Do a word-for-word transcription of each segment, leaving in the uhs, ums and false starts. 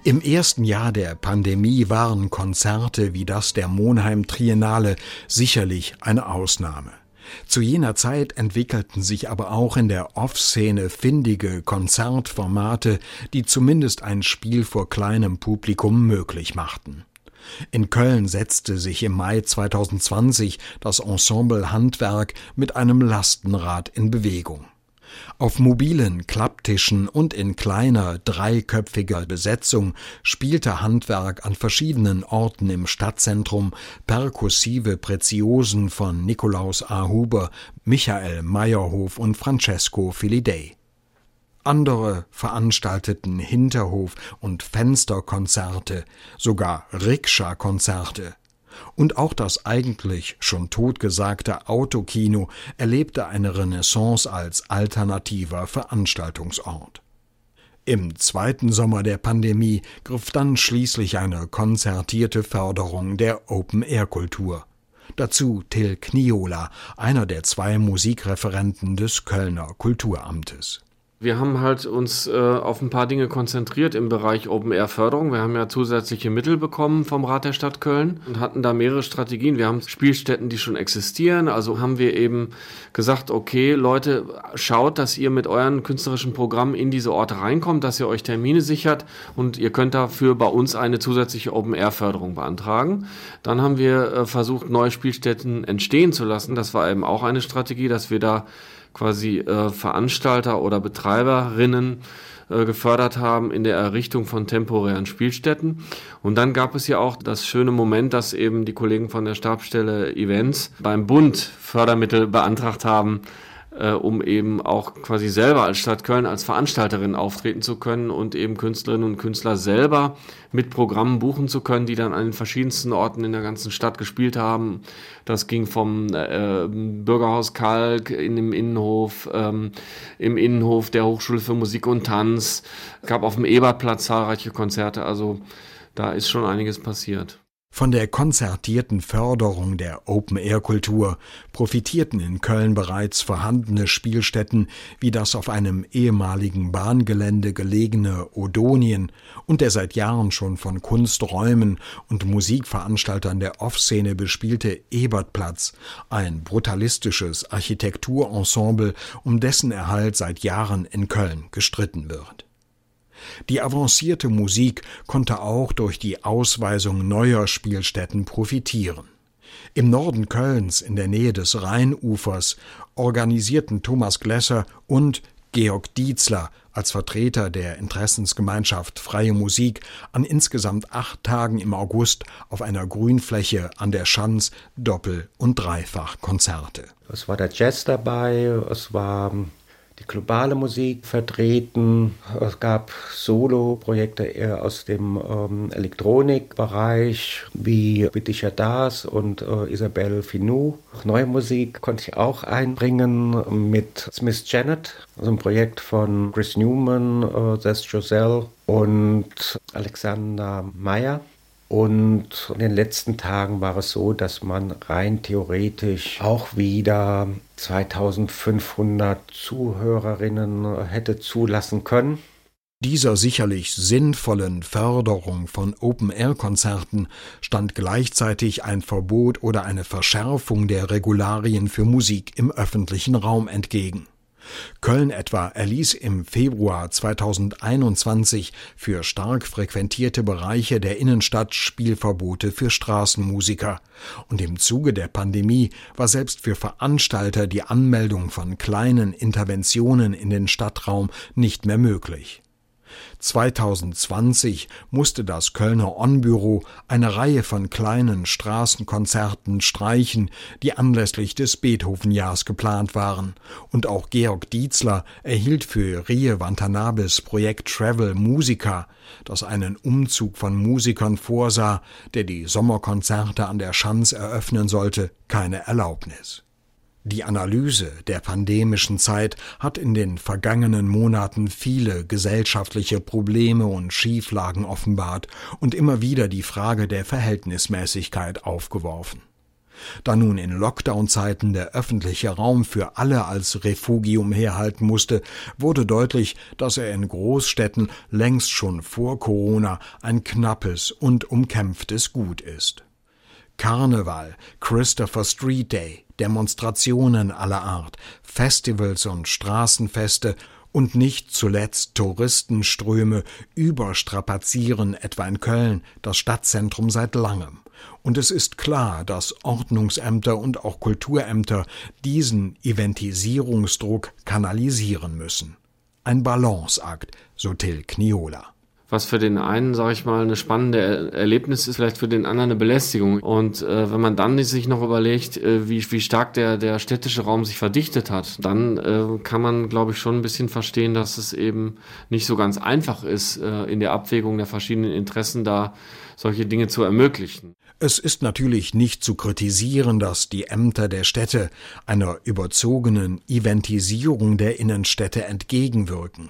Im ersten Jahr der Pandemie waren Konzerte wie das der Monheim Triennale sicherlich eine Ausnahme. Zu jener Zeit entwickelten sich aber auch in der Off-Szene findige Konzertformate, die zumindest ein Spiel vor kleinem Publikum möglich machten. In Köln setzte sich im Mai zweitausendzwanzig das Ensemble Handwerk mit einem Lastenrad in Bewegung. Auf mobilen Klapptischen und in kleiner, dreiköpfiger Besetzung spielte Handwerk an verschiedenen Orten im Stadtzentrum perkussive Preziosen von Nikolaus A. Huber, Michael Meyerhof und Francesco Filidei. Andere veranstalteten Hinterhof- und Fensterkonzerte, sogar Rikscha-Konzerte. Und auch das eigentlich schon totgesagte Autokino erlebte eine Renaissance als alternativer Veranstaltungsort. Im zweiten Sommer der Pandemie griff dann schließlich eine konzertierte Förderung der Open-Air-Kultur. Dazu Till Kniola, einer der zwei Musikreferenten des Kölner Kulturamtes. Wir haben halt uns äh, auf ein paar Dinge konzentriert im Bereich Open-Air-Förderung. Wir haben ja zusätzliche Mittel bekommen vom Rat der Stadt Köln und hatten da mehrere Strategien. Wir haben Spielstätten, die schon existieren. Also haben wir eben gesagt, okay, Leute, schaut, dass ihr mit euren künstlerischen Programmen in diese Orte reinkommt, dass ihr euch Termine sichert und ihr könnt dafür bei uns eine zusätzliche Open-Air-Förderung beantragen. Dann haben wir äh, versucht, neue Spielstätten entstehen zu lassen. Das war eben auch eine Strategie, dass wir da quasi äh, Veranstalter oder Betreiberinnen äh, gefördert haben in der Errichtung von temporären Spielstätten. Und dann gab es ja auch das schöne Moment, dass eben die Kollegen von der Stabsstelle Events beim Bund Fördermittel beantragt haben, äh, um eben auch quasi selber als Stadt Köln als Veranstalterin auftreten zu können und eben Künstlerinnen und Künstler selber mit Programmen buchen zu können, die dann an den verschiedensten Orten in der ganzen Stadt gespielt haben. Das ging vom äh, Bürgerhaus Kalk in dem Innenhof, ähm, im Innenhof der Hochschule für Musik und Tanz. Es gab auf dem Ebertplatz zahlreiche Konzerte, also da ist schon einiges passiert. Von der konzertierten Förderung der Open-Air-Kultur profitierten in Köln bereits vorhandene Spielstätten wie das auf einem ehemaligen Bahngelände gelegene Odonien und der seit Jahren schon von Kunsträumen und Musikveranstaltern der Off-Szene bespielte Ebertplatz, ein brutalistisches Architekturensemble, um dessen Erhalt seit Jahren in Köln gestritten wird. Die avancierte Musik konnte auch durch die Ausweisung neuer Spielstätten profitieren. Im Norden Kölns, in der Nähe des Rheinufers, organisierten Thomas Glesser und Georg Dietzler als Vertreter der Interessensgemeinschaft Freie Musik an insgesamt acht Tagen im August auf einer Grünfläche an der Schanz Doppel- und Dreifach-Konzerte. Es war der Jazz dabei, es war die globale Musik vertreten. Es gab Solo-Projekte eher aus dem ähm, Elektronikbereich, wie Bidisha Das und äh, Isabelle Finou. Neue Musik konnte ich auch einbringen mit Smith Janet, also ein Projekt von Chris Newman, äh, Zest Joselle und Alexander Meyer. Und in den letzten Tagen war es so, dass man rein theoretisch auch wieder zweitausendfünfhundert Zuhörerinnen hätte zulassen können. Dieser sicherlich sinnvollen Förderung von Open-Air-Konzerten stand gleichzeitig ein Verbot oder eine Verschärfung der Regularien für Musik im öffentlichen Raum entgegen. Köln etwa erließ im Februar zweitausendeinundzwanzig für stark frequentierte Bereiche der Innenstadt Spielverbote für Straßenmusiker. Und im Zuge der Pandemie war selbst für Veranstalter die Anmeldung von kleinen Interventionen in den Stadtraum nicht mehr möglich. zweitausendzwanzig musste das Kölner On-Büro eine Reihe von kleinen Straßenkonzerten streichen, die anlässlich des Beethoven-Jahrs geplant waren. Und auch Georg Dietzler erhielt für Rie Wantanabes Projekt Travel Musica, das einen Umzug von Musikern vorsah, der die Sommerkonzerte an der Schanz eröffnen sollte, keine Erlaubnis. Die Analyse der pandemischen Zeit hat in den vergangenen Monaten viele gesellschaftliche Probleme und Schieflagen offenbart und immer wieder die Frage der Verhältnismäßigkeit aufgeworfen. Da nun in Lockdown-Zeiten der öffentliche Raum für alle als Refugium herhalten musste, wurde deutlich, dass er in Großstädten längst schon vor Corona ein knappes und umkämpftes Gut ist. Karneval, Christopher Street Day, Demonstrationen aller Art, Festivals und Straßenfeste und nicht zuletzt Touristenströme überstrapazieren etwa in Köln das Stadtzentrum seit langem. Und es ist klar, dass Ordnungsämter und auch Kulturämter diesen Eventisierungsdruck kanalisieren müssen. Ein Balanceakt, so Till Kniola. Was für den einen, sage ich mal, eine spannende er- Erlebnis ist, vielleicht für den anderen eine Belästigung. Und äh, wenn man dann sich noch überlegt, äh, wie, wie stark der, der städtische Raum sich verdichtet hat, dann äh, kann man, glaube ich, schon ein bisschen verstehen, dass es eben nicht so ganz einfach ist, äh, in der Abwägung der verschiedenen Interessen da solche Dinge zu ermöglichen. Es ist natürlich nicht zu kritisieren, dass die Ämter der Städte einer überzogenen Eventisierung der Innenstädte entgegenwirken.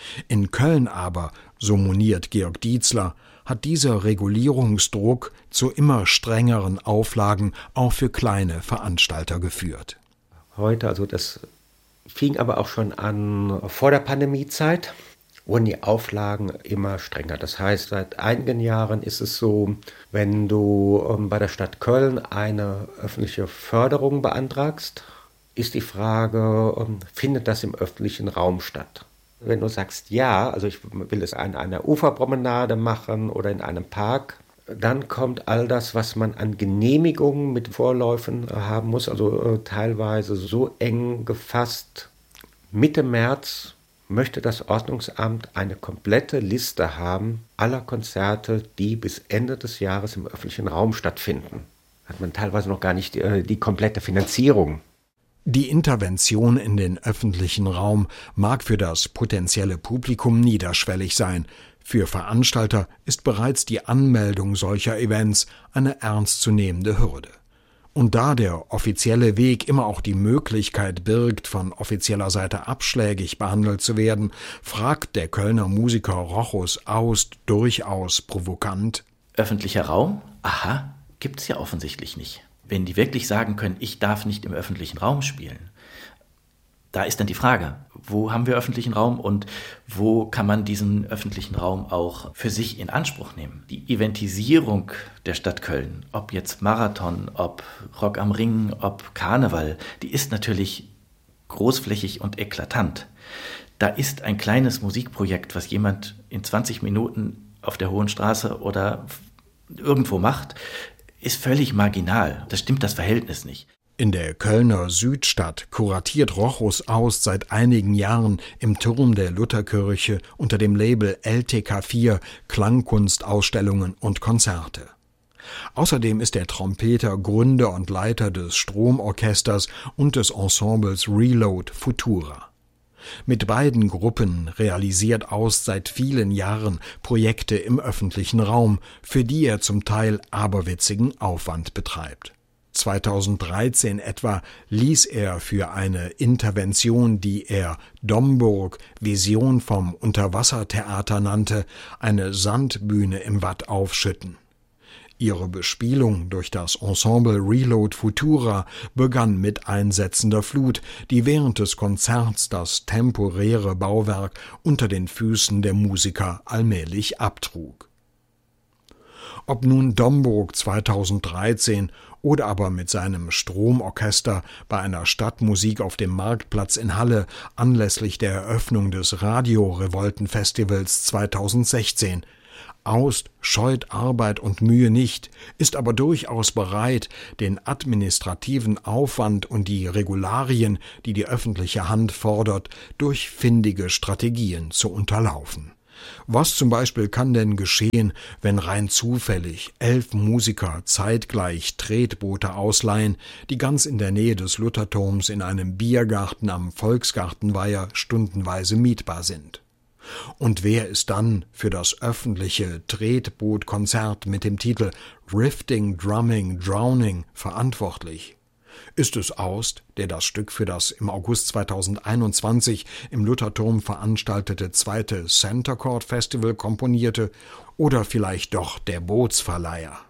In Köln aber, so moniert Georg Dietzler, hat dieser Regulierungsdruck zu immer strengeren Auflagen auch für kleine Veranstalter geführt. Heute, also das fing aber auch schon an vor der Pandemiezeit, wurden die Auflagen immer strenger. Das heißt, seit einigen Jahren ist es so, wenn du ähm, bei der Stadt Köln eine öffentliche Förderung beantragst, ist die Frage, ähm, findet das im öffentlichen Raum statt? Wenn du sagst, ja, also ich will es an einer Uferpromenade machen oder in einem Park, dann kommt all das, was man an Genehmigungen mit Vorläufen haben muss, also äh, teilweise so eng gefasst. Mitte März möchte das Ordnungsamt eine komplette Liste haben aller Konzerte, die bis Ende des Jahres im öffentlichen Raum stattfinden. Hat man teilweise noch gar nicht äh, die komplette Finanzierung. Die Intervention in den öffentlichen Raum mag für das potenzielle Publikum niederschwellig sein. Für Veranstalter ist bereits die Anmeldung solcher Events eine ernstzunehmende Hürde. Und da der offizielle Weg immer auch die Möglichkeit birgt, von offizieller Seite abschlägig behandelt zu werden, fragt der Kölner Musiker Rochus Aust durchaus provokant: Öffentlicher Raum? Aha, gibt's ja offensichtlich nicht. Wenn die wirklich sagen können, ich darf nicht im öffentlichen Raum spielen, da ist dann die Frage, wo haben wir öffentlichen Raum und wo kann man diesen öffentlichen Raum auch für sich in Anspruch nehmen? Die Eventisierung der Stadt Köln, ob jetzt Marathon, ob Rock am Ring, ob Karneval, die ist natürlich großflächig und eklatant. Da ist ein kleines Musikprojekt, was jemand in zwanzig Minuten auf der Hohen Straße oder irgendwo macht, ist völlig marginal. Das stimmt das Verhältnis nicht. In der Kölner Südstadt kuratiert Rochus Aust seit einigen Jahren im Turm der Lutherkirche unter dem Label L T K vier Klangkunstausstellungen und Konzerte. Außerdem ist er Trompeter, Gründer und Leiter des Stromorchesters und des Ensembles Reload Futura. Mit beiden Gruppen realisiert Aust seit vielen Jahren Projekte im öffentlichen Raum, für die er zum Teil aberwitzigen Aufwand betreibt. zweitausenddreizehn etwa ließ er für eine Intervention, die er Domburg Vision vom Unterwassertheater nannte, eine Sandbühne im Watt aufschütten. Ihre Bespielung durch das Ensemble Reload Futura begann mit einsetzender Flut, die während des Konzerts das temporäre Bauwerk unter den Füßen der Musiker allmählich abtrug. Ob nun Domburg zweitausenddreizehn oder aber mit seinem Stromorchester bei einer Stadtmusik auf dem Marktplatz in Halle anlässlich der Eröffnung des Radio-Revolten-Festivals zweitausendsechzehn. Aust scheut Arbeit und Mühe nicht, ist aber durchaus bereit, den administrativen Aufwand und die Regularien, die die öffentliche Hand fordert, durch findige Strategien zu unterlaufen. Was zum Beispiel kann denn geschehen, wenn rein zufällig elf Musiker zeitgleich Tretboote ausleihen, die ganz in der Nähe des Lutherturms in einem Biergarten am Volksgartenweiher stundenweise mietbar sind? Und wer ist dann für das öffentliche Tretbootkonzert mit dem Titel Rifting, Drumming, Drowning verantwortlich? Ist es Aust, der das Stück für das im August zweitausendeinundzwanzig im Lutherturm veranstaltete zweite Center Court Festival komponierte, oder vielleicht doch der Bootsverleiher?